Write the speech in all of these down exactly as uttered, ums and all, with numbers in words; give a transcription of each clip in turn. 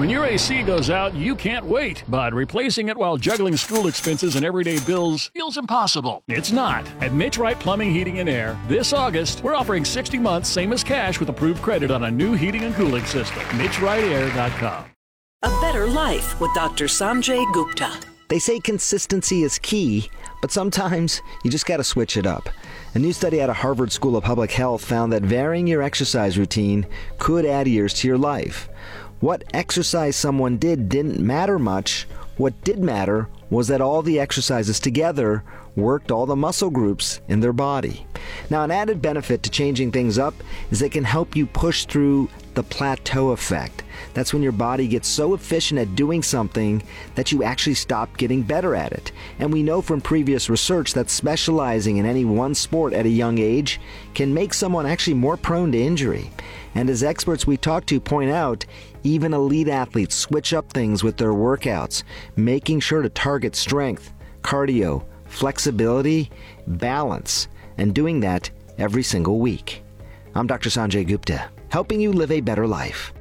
When your A C goes out, you can't wait, but replacing it while juggling school expenses and everyday bills feels impossible. It's not. At Mitch Wright Plumbing, Heating, and Air, this August, we're offering sixty months, same as cash, with approved credit on a new heating and cooling system. Mitch Wright Air dot com. A Better Life with Doctor Sanjay Gupta. They say consistency is key, but sometimes you just got to switch it up. A new study out of Harvard School of Public Health found that varying your exercise routine could add years to your life. What exercise someone did didn't matter much. What did matter was that all the exercises together worked all the muscle groups in their body. Now, an added benefit to changing things up is it can help you push through the plateau effect. That's when your body gets so efficient at doing something that you actually stop getting better at it. And we know from previous research that specializing in any one sport at a young age can make someone actually more prone to injury. And as experts we talk to point out, even elite athletes switch up things with their workouts, making sure to target strength, cardio, flexibility, balance, and doing that every single week. I'm Doctor Sanjay Gupta, helping you live a better life.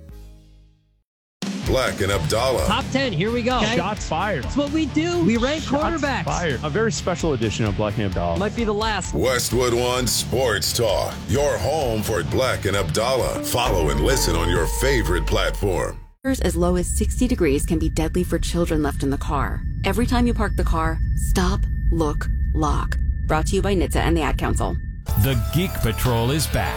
Black and Abdallah. Top ten, here we go. Okay. Shots fired. That's what we do. We rank Shots quarterbacks. Fired. A very special edition of Black and Abdallah. Might be the last. Westwood One Sports Talk. Your home for Black and Abdallah. Follow and listen on your favorite platform. As low as sixty degrees can be deadly for children left in the car. Every time you park the car, stop, look, lock. Brought to you by N H T S A and the Ad Council. The Geek Patrol is back.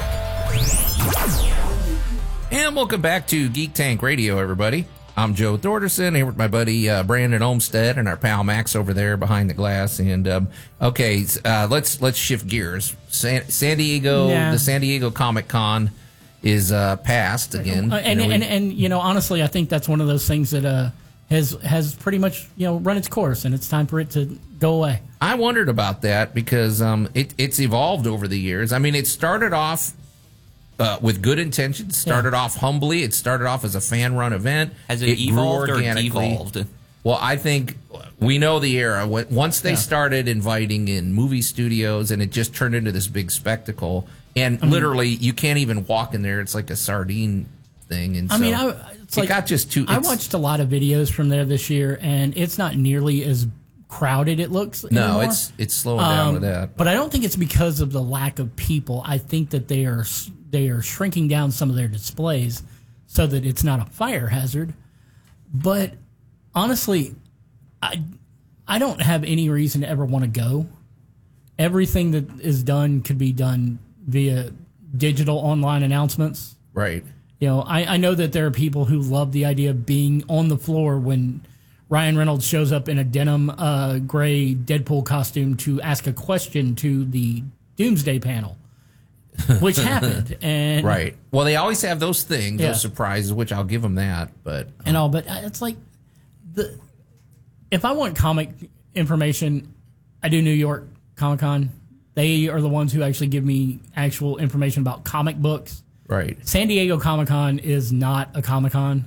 And welcome back to Geek Tank Radio, everybody. I'm Joe Thorderson, here with my buddy uh, Brandon Olmstead and our pal Max over there behind the glass. And um, okay, uh, let's let's shift gears. San, San Diego, yeah. The San Diego Comic Con is uh, passed again. Uh, and, you know, and, we, and, and, you know, honestly, I think that's one of those things that uh, has has pretty much, you know, run its course, and it's time for it to go away. I wondered about that because um, it, it's evolved over the years. I mean, it started off uh, with good intentions, started yeah. off humbly. It started off as a fan-run event. Has it, it evolved grew organically. or devolved? Well, I think we know the era. Once they yeah. started inviting in movie studios, and it just turned into this big spectacle. And I mean, literally, you can't even walk in there. It's like a sardine thing. And I so mean, I, it's it like, got just too. I watched a lot of videos from there this year, and it's not nearly as crowded it looks No, anymore. it's it's slowing down um, with that. But I don't think it's because of the lack of people. I think that they are they are shrinking down some of their displays so that it's not a fire hazard. But honestly, I I don't have any reason to ever want to go. Everything that is done could be done via digital online announcements. Right. You know, I, I know that there are people who love the idea of being on the floor when Ryan Reynolds shows up in a denim uh, gray Deadpool costume to ask a question to the Doomsday panel, which happened. And right. Well, they always have those things, Yeah. those surprises, which I'll give them that. But um, and all, but it's like the if I want comic information, I do New York Comic Con. They are the ones who actually give me actual information about comic books. Right. San Diego Comic Con is not a Comic Con.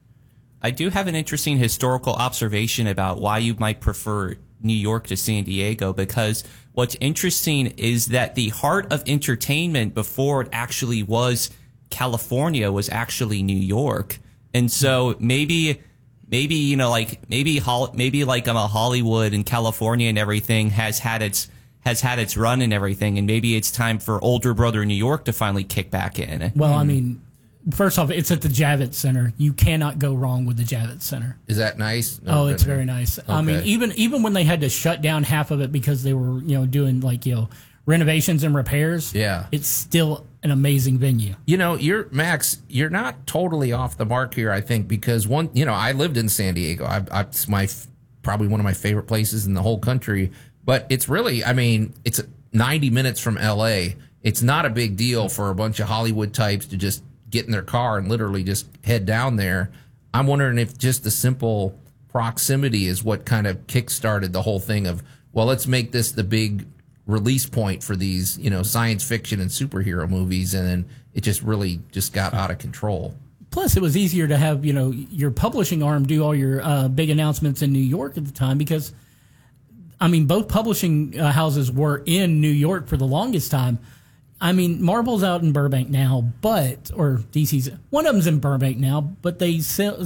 I do have an interesting historical observation about why you might prefer New York to San Diego, because what's interesting is that the heart of entertainment before it actually was California was actually New York. And so maybe maybe you know like maybe maybe like um, a Hollywood and California and everything has had its has had its run and everything, and maybe it's time for older brother New York to finally kick back in. Well, I mean, first off, it's at the Javits Center. You cannot go wrong with the Javits Center. Is that nice? No, oh, it's very nice. Okay. I mean, even even when they had to shut down half of it because they were, you know, doing like, you know, renovations and repairs. Yeah. It's still an amazing venue. You know, you're Max, you're not totally off the mark here, I think, because one, you know, I lived in San Diego. I, I, it's my probably one of my favorite places in the whole country. But it's really, I mean, it's ninety minutes from L A. It's not a big deal for a bunch of Hollywood types to just get in their car and literally just head down there. I'm wondering if just the simple proximity is what kind of kickstarted the whole thing of, well, let's make this the big release point for these, you know, science fiction and superhero movies. And then it just really just got out of control. Plus, it was easier to have, you know, your publishing arm do all your uh, big announcements in New York at the time because, I mean, both publishing uh, houses were in New York for the longest time. I mean, Marvel's out in Burbank now, but, or D C's, one of them's in Burbank now, but they sell,